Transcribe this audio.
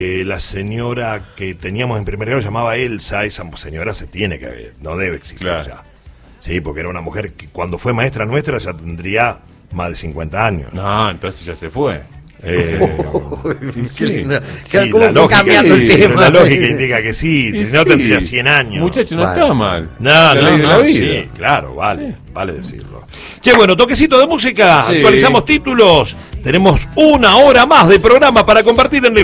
La señora que teníamos en primer grado llamaba Elsa, esa señora se tiene que ver, no debe existir ya. Sí, porque era una mujer que cuando fue maestra nuestra ya tendría más de 50 años. No, entonces ya se fue. Sí, la lógica indica que sí, si no tendría 100 años. Muchacho, no está mal. No, sí, claro, vale decirlo. Che, bueno, toquecito de música, actualizamos títulos, tenemos una hora más de programa para compartir en el